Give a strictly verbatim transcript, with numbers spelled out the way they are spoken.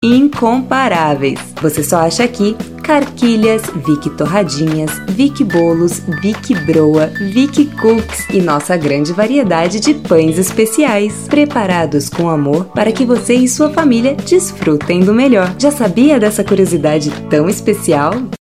incomparáveis. Você só acha aqui Carquilhas, Vick Torradinhas, Vick Bolos, Vick Broa, Vick Cookies e nossa grande variedade de pães especiais, preparados com amor para que você e sua família desfrutem do melhor. Já sabia dessa curiosidade tão especial?